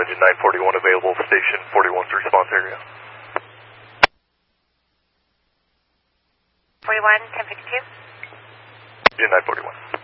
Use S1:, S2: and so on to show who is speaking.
S1: engine 941 available, station 41's response area.
S2: 41, 1052.
S1: Engine 941.